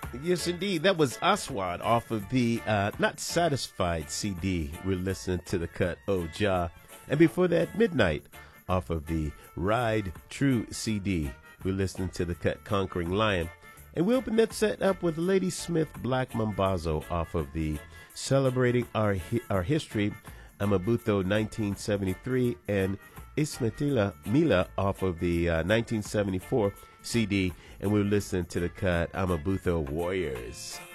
Yes, indeed. That was Aswad off of the Not Satisfied CD. We're listening to the cut Oh Jah. And before that, Midnight off of the Ride True CD. We're listening to the cut Conquering Lion. And we open that set up with Lady Smith Black Mambazo off of the Celebrating Our History, Amabuto 1973, and Ismetila Mila off of the 1974 CD. And we're listening to the cut Amabuto Warriors.